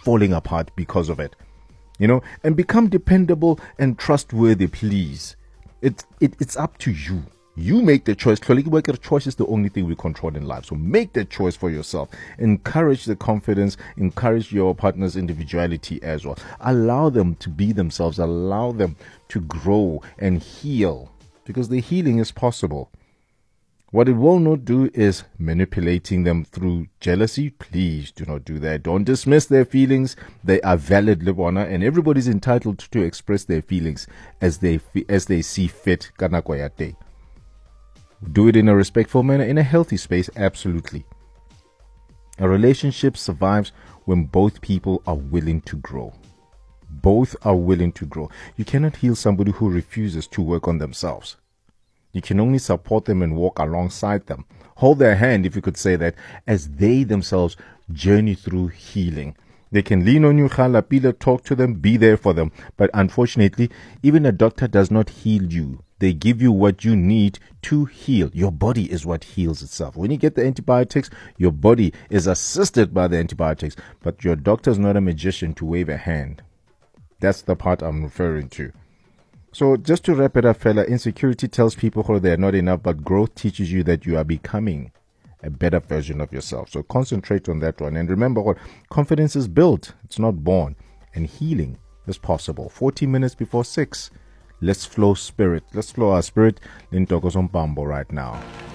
falling apart because of it. And become dependable and trustworthy, please. It's up to you. You make the choice. Choice is the only thing we control in life. So make the choice for yourself. Encourage the confidence. Encourage your partner's individuality as well. Allow them to be themselves. Allow them to grow and heal, because the healing is possible. What it will not do is manipulating them through jealousy. Please do not do that. Don't dismiss their feelings. They are valid, Lebona, and everybody's entitled to express their feelings as they see fit. Do it in a respectful manner, in a healthy space, absolutely. A relationship survives when both people are willing to grow. Both are willing to grow. You cannot heal somebody who refuses to work on themselves. You can only support them and walk alongside them. Hold their hand, if you could say that, as they themselves journey through healing. They can lean on you, talk to them, be there for them. But unfortunately, even a doctor does not heal you. They give you what you need to heal. Your body is what heals itself. When you get the antibiotics, your body is assisted by the antibiotics. But your doctor is not a magician to wave a hand. That's the part I'm referring to. So just to wrap it up, fella, insecurity tells people they are not enough, but growth teaches you that you are becoming a better version of yourself. So concentrate on that one. And remember, what confidence is built, it's not born. And healing is possible. 40 minutes before 6. Let's flow spirit. Let's flow our spirit in Tokosompambo right now.